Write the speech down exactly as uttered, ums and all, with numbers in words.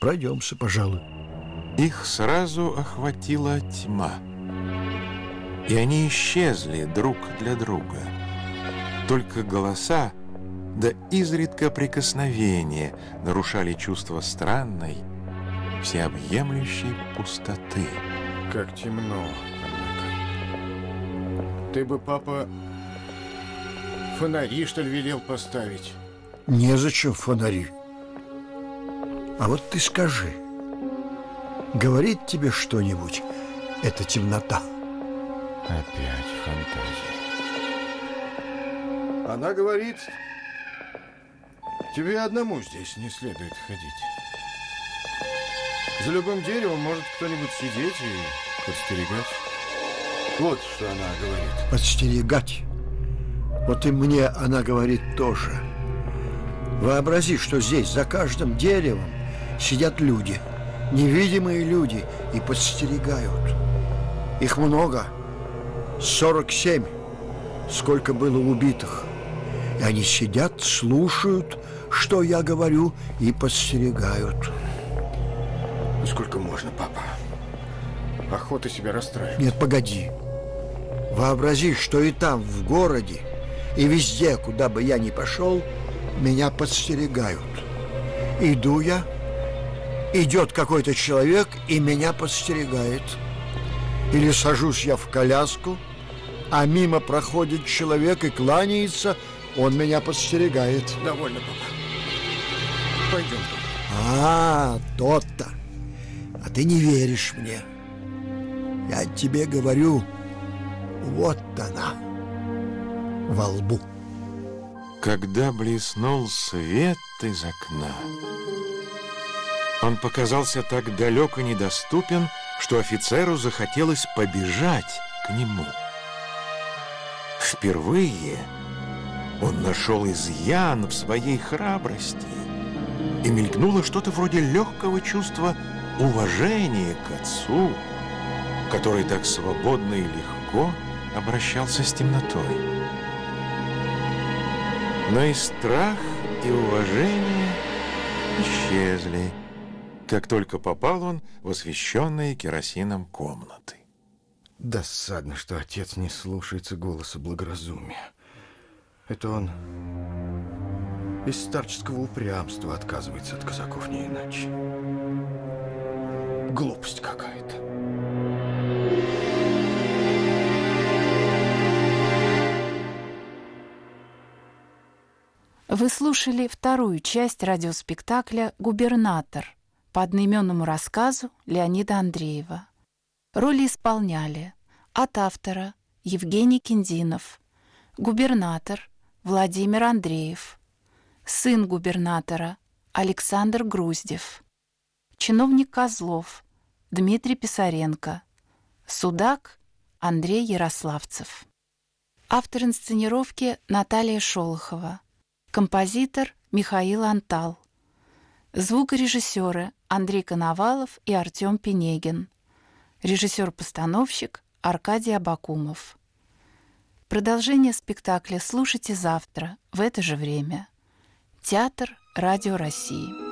Пройдемся, пожалуй. Их сразу охватила тьма, и они исчезли друг для друга. Только голоса, да изредка прикосновения нарушали чувство странной, всеобъемлющей пустоты. Как темно, однако. Ты бы, папа, фонари, что ли, велел поставить? Незачем фонари. А вот ты скажи, говорит тебе что-нибудь эта темнота? Опять фантазия. Она говорит, тебе одному здесь не следует ходить. За любым деревом может кто-нибудь сидеть и подстерегать. Вот что она говорит. Подстерегать? Вот и мне она говорит тоже. Вообрази, что здесь за каждым деревом сидят люди, невидимые люди, и подстерегают. Их много, сорок семь, сколько было убитых. И они сидят, слушают, что я говорю, и подстерегают. Ну сколько можно, папа? Охота себя расстраивать. Нет, погоди. Вообрази, что и там, в городе, и везде, куда бы я ни пошел, меня подстерегают. Иду я, идет какой-то человек и меня подстерегает. Или сажусь я в коляску, а мимо проходит человек и кланяется, он меня подстерегает. Довольно, папа. Пойдем. А, тот-то. А ты не веришь мне. Я тебе говорю, вот она, во лбу. Когда блеснул свет из окна, он показался так далек и недоступен, что офицеру захотелось побежать к нему. Впервые он нашел изъян в своей храбрости, и мелькнуло что-то вроде легкого чувства уважения к отцу, который так свободно и легко обращался с темнотой. Но и страх, и уважение исчезли, как только попал он в освещенные керосином комнаты. Досадно, что отец не слушается голоса благоразумия. Это он из старческого упрямства отказывается от казаков, не иначе. Глупость какая-то. Вы слушали вторую часть радиоспектакля «Губернатор» по одноименному рассказу Леонида Андреева. Роли исполняли от автора Евгений Киндинов, губернатор Владимир Андреев, сын губернатора Александр Груздев, чиновник Козлов Дмитрий Писаренко, судак Андрей Ярославцев. Автор инсценировки Наталья Шолохова, композитор Михаил Антал, звукорежиссеры Андрей Коновалов и Артем Пенегин, режиссер-постановщик Аркадий Абакумов. Продолжение спектакля слушайте завтра в это же время. Театр Радио России.